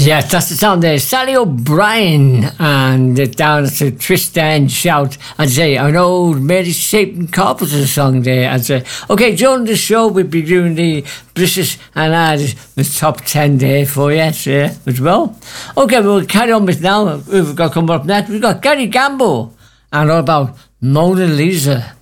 Yes, that's the sound there. Sally O'Brien and down to Tristan Shout. I'd say an old Mary Shaping Carpenter song there. I'd say, okay, during the show we'll be doing the British and Irish the top 10 there for you as well. Okay, we'll carry on with now. We've got coming up next. We've got Gary Gamble and all about Mona Lisa.